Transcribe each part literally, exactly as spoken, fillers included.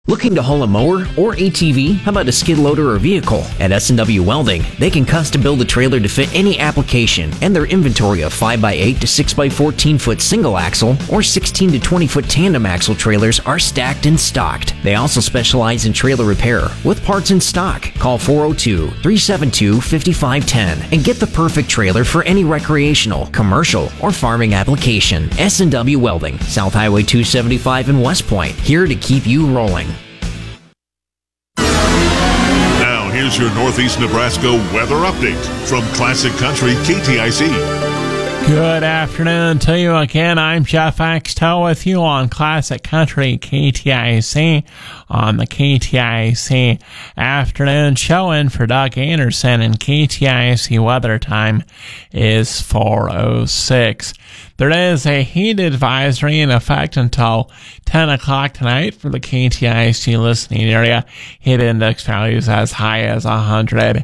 Looking to haul a mower or A T V? How about a skid loader or vehicle? At S and W Welding, they can custom build a trailer to fit any application, and their inventory of five by eight to six by fourteen foot single axle or sixteen to twenty foot tandem axle trailers are stacked and stocked. They also specialize in trailer repair with parts in stock. Call four oh two, three seven two, five five one zero and get the perfect trailer for any recreational, commercial, or farming application. S and W Welding, South Highway two seventy-five in West Point, here to keep you rolling. Here's your Northeast Nebraska weather update from Classic Country K T I C. Good afternoon to you again. I'm Jeff Axtell with you on Classic Country K T I C on the K T I C afternoon show. In for Doug Anderson, and K T I C weather time is four oh six. There is a heat advisory in effect until ten o'clock tonight for the K T I C listening area. Heat index values as high as one hundred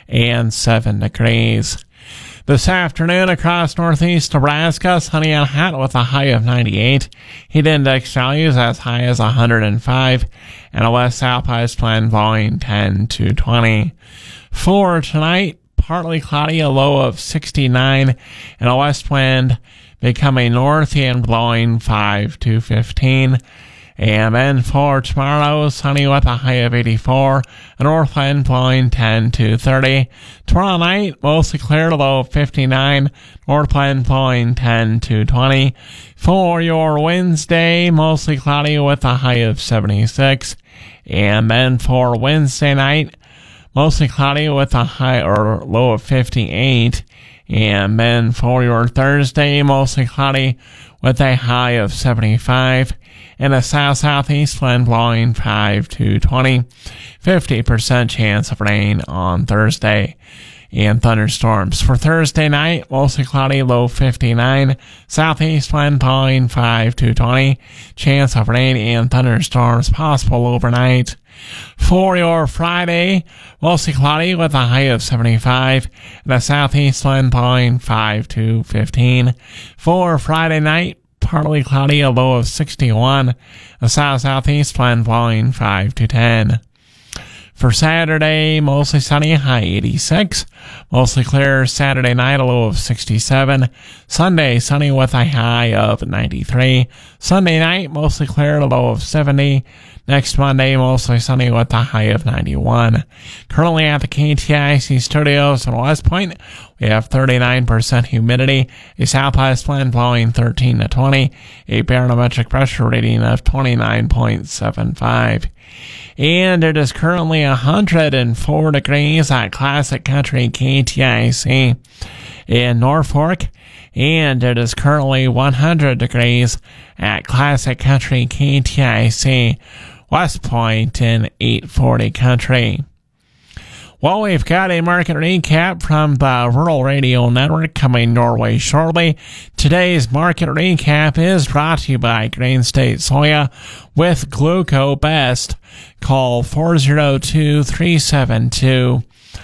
seven degrees. This afternoon across northeast Nebraska, sunny and hot with a high of ninety-eight. Heat index values as high as one hundred five. And a west-southwest wind blowing ten to twenty. For tonight, partly cloudy, a low of sixty-nine. And a west wind becoming north and blowing five to fifteen. And then for tomorrow, sunny with a high of eighty-four, a north wind blowing ten to thirty. Tomorrow night, mostly clear, a low of fifty-nine, north wind blowing ten to twenty. For your Wednesday, mostly cloudy with a high of seventy-six. And then for Wednesday night, mostly cloudy with a high or low of fifty-eight. And then for your Thursday, mostly cloudy with a high of seventy-five. And a south-southeast wind blowing five to twenty. fifty percent chance of rain on Thursday. And thunderstorms for Thursday night, mostly cloudy, low fifty-nine. Southeast wind blowing five to twenty. Chance of rain and thunderstorms possible overnight. For your Friday, mostly cloudy with a high of seventy-five. And a southeast wind blowing five to fifteen. For Friday night, partly cloudy, a low of sixty-one. A south-southeast wind blowing five to ten. For Saturday, mostly sunny, high eighty-six. Mostly clear Saturday night, a low of sixty-seven. Sunday, sunny with a high of ninety-three. Sunday night, mostly clear, a low of seventy. Next Monday, mostly sunny with a high of ninety-one. Currently at the K T I C studios in West Point, we have thirty-nine percent humidity, a southwest wind blowing thirteen to twenty, a barometric pressure reading of twenty-nine point seven five. And it is currently one hundred four degrees at Classic Country K T I C in Norfolk. And it is currently one hundred degrees at Classic Country K T I C West Point in eight forty Country. Well, we've got a market recap from the Rural Radio Network coming your way shortly. Today's market recap is brought to you by Grain State Soya with Gluco Best. Call four oh two, three seven two,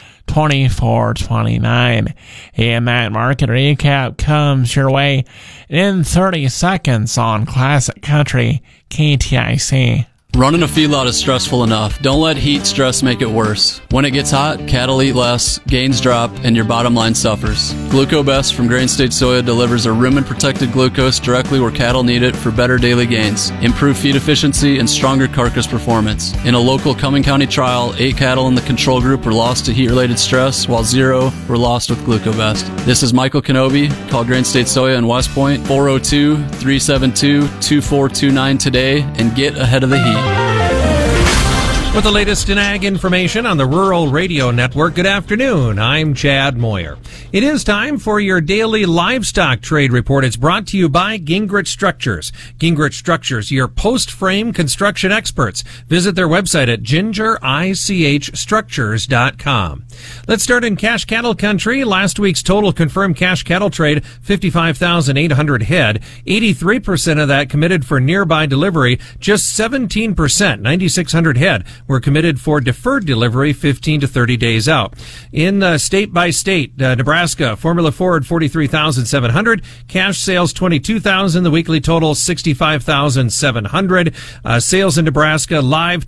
two four two nine. And that market recap comes your way in thirty seconds on Classic Country K T I C. Running a feedlot is stressful enough. Don't let heat stress make it worse. When it gets hot, cattle eat less, gains drop, and your bottom line suffers. Gluco Best from Grain State Soya delivers a rumen-protected glucose directly where cattle need it for better daily gains, improved feed efficiency, and stronger carcass performance. In a local Cumming County trial, eight cattle in the control group were lost to heat-related stress, while zero were lost with Gluco Best. This is Michael Kenobi. Call Grain State Soya in West Point, four oh two, three seven two, two four two nine today, and get ahead of the heat. With the latest in ag information on the Rural Radio Network, good afternoon. I'm Chad Moyer. It is time for your daily livestock trade report. It's brought to you by Gingrich Structures. Gingrich Structures, your post-frame construction experts. Visit their website at ginger ich structures dot com. Let's start in cash cattle country. Last week's total confirmed cash cattle trade, fifty-five thousand eight hundred head. eighty-three percent of that committed for nearby delivery. Just seventeen percent, nine thousand six hundred head, were committed for deferred delivery fifteen to thirty days out. In uh, state by state, uh, Nebraska, Formula Ford forty-three thousand seven hundred, cash sales twenty-two thousand, the weekly total sixty-five thousand seven hundred. Uh, sales in Nebraska live